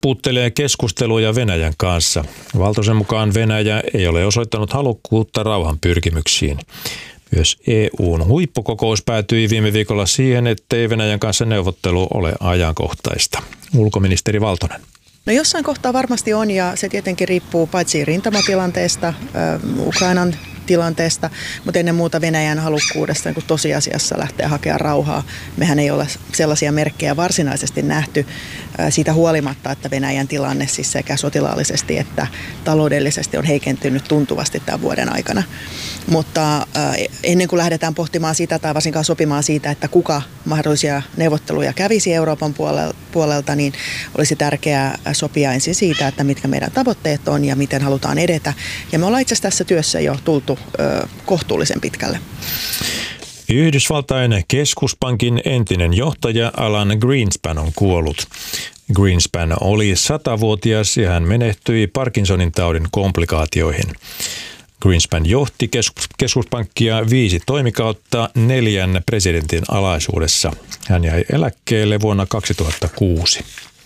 puuttelee keskusteluja Venäjän kanssa. Valtosen mukaan Venäjä ei ole osoittanut halukkuutta rauhan pyrkimyksiin. Myös EU:n huippukokous päätyi viime viikolla siihen, ettei Venäjän kanssa neuvottelu ole ajankohtaista. Ulkoministeri Valtonen. No jossain kohtaa varmasti on, ja se tietenkin riippuu paitsi rintamatilanteesta, Ukrainan tilanteesta, mutta ennen muuta Venäjän halukkuudesta niin kun tosiasiassa lähtee hakemaan rauhaa. Mehän ei ole sellaisia merkkejä varsinaisesti nähty siitä huolimatta, että Venäjän tilanne siis sekä sotilaallisesti että taloudellisesti on heikentynyt tuntuvasti tämän vuoden aikana. Mutta ennen kuin lähdetään pohtimaan sitä tai varsinkaan sopimaan siitä, että kuka mahdollisia neuvotteluja kävisi Euroopan puolelta, niin olisi tärkeää sopia ensin siitä, että mitkä meidän tavoitteet on ja miten halutaan edetä. Ja me ollaan itse asiassa tässä työssä jo tultu kohtuullisen pitkälle. Yhdysvaltain keskuspankin entinen johtaja Alan Greenspan on kuollut. Greenspan oli 100-vuotias ja hän menehtyi Parkinsonin taudin komplikaatioihin. Greenspan johti keskuspankkia 5 toimikautta 4 presidentin alaisuudessa. Hän jäi eläkkeelle vuonna 2006.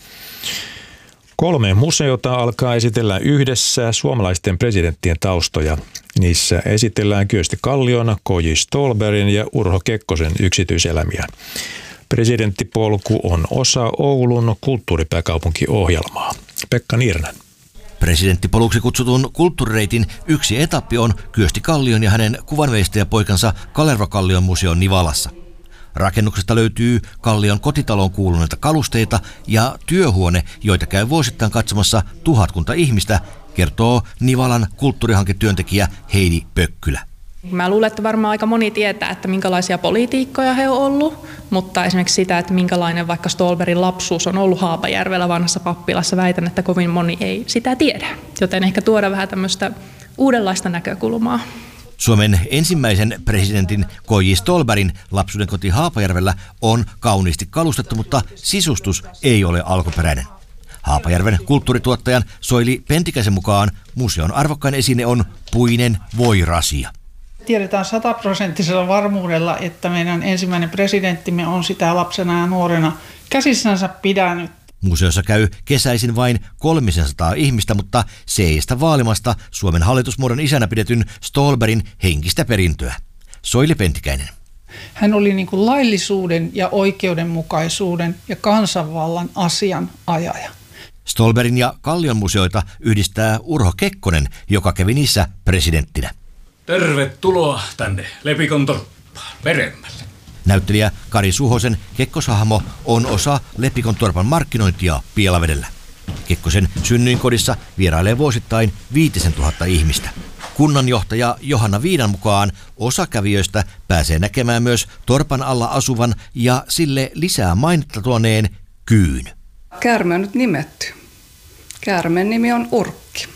3 museota alkaa esitellä yhdessä suomalaisten presidenttien taustoja. Niissä esitellään Kyösti Kallion, K.J. Ståhlbergin ja Urho Kekkosen yksityiselämiä. Presidenttipolku on osa Oulun kulttuuripääkaupunkiohjelmaa. Pekka Niiranen. Presidenttipoluksi kutsutun kulttuurireitin yksi etappi on Kyösti Kallion ja hänen kuvanveistäjäpoikansa Kalerva Kallion museon Nivalassa. Rakennuksesta löytyy Kallion kotitaloon kuuluneita kalusteita ja työhuone, joita käy vuosittain katsomassa 1000 ihmistä, kertoo Nivalan kulttuurihanketyöntekijä Heidi Pökkylä. Mä luulen, että varmaan aika moni tietää, että minkälaisia poliitikkoja he on ollut, mutta esimerkiksi sitä, että minkälainen vaikka Ståhlbergin lapsuus on ollut Haapajärvellä vanhassa pappilassa, väitän, että kovin moni ei sitä tiedä. Joten ehkä tuoda vähän tämmöistä uudenlaista näkökulmaa. Suomen ensimmäisen presidentin K.J. Ståhlbergin lapsuuden koti Haapajärvellä on kauniisti kalustettu, mutta sisustus ei ole alkuperäinen. Haapajärven kulttuurituottajan Soili Pentikäisen mukaan museon arvokkain esine on puinen voirasia. Tiedetään 100% varmuudella, että meidän ensimmäinen presidenttimme on sitä lapsena ja nuorena käsissänsä pidänyt. Museossa käy kesäisin vain 300 ihmistä, mutta se ei estä vaalimasta Suomen hallitusmuodon isänä pidetyn Ståhlbergin henkistä perintöä. Soili Pentikäinen. Hän oli niin kuin laillisuuden ja oikeudenmukaisuuden ja kansanvallan asianajaja. Ståhlbergin ja Kallion museoita yhdistää Urho Kekkonen, joka kävi niissä presidenttinä. Tervetuloa tänne Lepikon torppaan, Meremmälle. Näyttelijä Kari Suhosen Kekkoshahmo on osa Lepikon torpan markkinointia Pielavedellä. Kekkosen synnyinkodissa vierailee vuosittain 5000 ihmistä. Kunnanjohtaja Johanna Viidan mukaan osa kävijöistä pääsee näkemään myös torpan alla asuvan ja sille lisää mainetta tuoneen kyyn. Käärme on nyt nimetty. Käärmeen nimi on Urkki.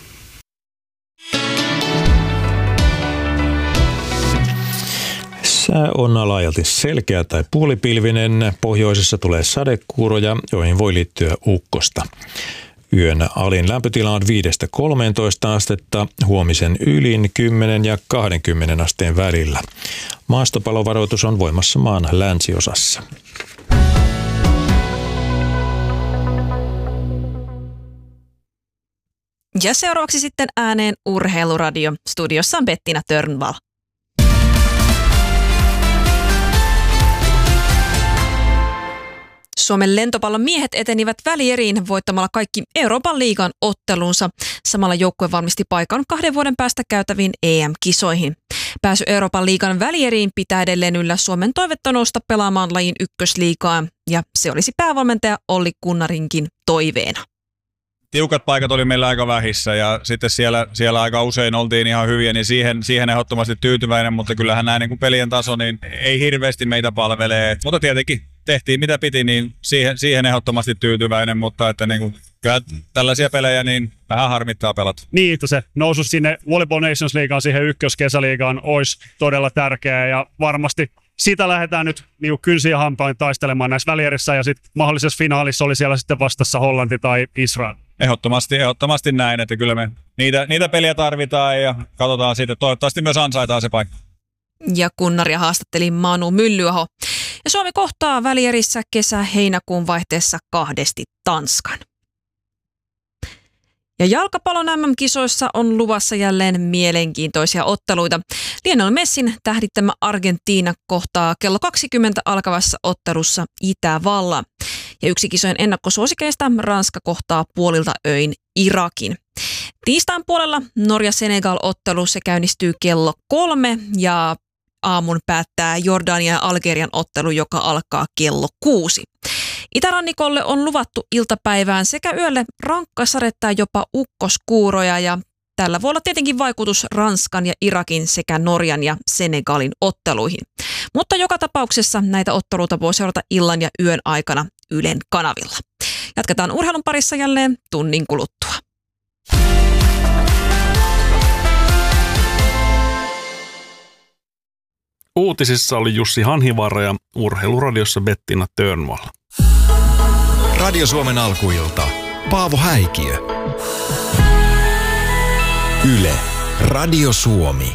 Sää on laajalti selkeä tai puolipilvinen. Pohjoisessa tulee sadekuuroja, joihin voi liittyä ukkosta. Yön alin lämpötila on 5-13 astetta, huomisen ylin 10 ja 20 asteen välillä. Maastopalovaroitus on voimassa maan länsiosassa. Ja seuraavaksi sitten ääneen Urheiluradio. Studiossa on Bettina Törnvall. Suomen lentopallon miehet etenivät välieriin voittamalla kaikki Euroopan liigan ottelunsa. Samalla joukkue valmisti paikan 2 vuoden päästä käytäviin EM-kisoihin. Pääsy Euroopan liigan välieriin pitää edelleen yllä Suomen toivetta nousta pelaamaan lajin ykkösliigaa, ja se olisi päävalmentaja Olli Kunnarinkin toiveena. Tiukat paikat oli meillä aika vähissä ja sitten siellä aika usein oltiin ihan hyviä, niin siihen ehdottomasti tyytyväinen, mutta kyllähän näin niin kuin pelien taso niin ei hirveästi meitä palvelee. Mutta tietenkin tehtiin mitä piti, niin siihen ehdottomasti tyytyväinen, mutta että niin kuin, kyllä tällaisia pelejä niin vähän harmittaa pelata. Niin, että se nousu sinne Volleyball Nations Liigaan, siihen ykköskesäliigaan olisi todella tärkeää ja varmasti sitä lähdetään nyt niin kynsin ja hampain taistelemaan näissä välierissä ja sitten mahdollisessa finaalissa oli siellä sitten vastassa Hollanti tai Israel. Ehdottomasti näin, että kyllä me niitä peliä tarvitaan ja katsotaan siitä, toivottavasti myös ansaitaan se paikka. Ja Kunnaria haastatteli Manu Myllyaho. Ja Suomi kohtaa välierissä kesä-heinäkuun vaihteessa 2 Tanskan. Ja jalkapallon MM-kisoissa on luvassa jälleen mielenkiintoisia otteluita. Lionel Messin tähdittämä Argentiina kohtaa kello 20 alkavassa ottelussa Itävallan. Ja yksi kisojen ennakkosuosikeista Ranska kohtaa puolilta öin Irakin. Tiistain puolella Norja-Senegal-ottelu se käynnistyy kello 3 ja aamun päättää Jordanian ja Algerian ottelu, joka alkaa kello 6. Itärannikolle on luvattu iltapäivään sekä yölle rankkasadetta ja jopa ukkoskuuroja ja tällä voi olla tietenkin vaikutus Ranskan ja Irakin sekä Norjan ja Senegalin otteluihin. Mutta joka tapauksessa näitä otteluita voi seurata illan ja yön aikana Ylen kanavilla. Jatketaan urheilun parissa jälleen tunnin kuluttua. Uutisissa oli Jussi Hanhivaara ja Urheiluradiossa Bettina Törnvall. Radio Suomen alkuilta. Paavo Häikiö. Yle. Radio Suomi.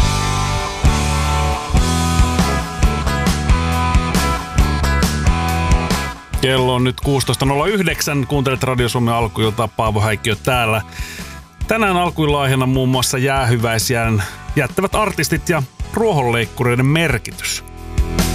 Kello on nyt 16.09. Kuuntelet Radio Suomen alkuilta. Paavo Häikiö täällä. Tänään alkuilla aiheena muun muassa jäähyväisjään jättävät artistit ja ruohonleikkureiden merkitys.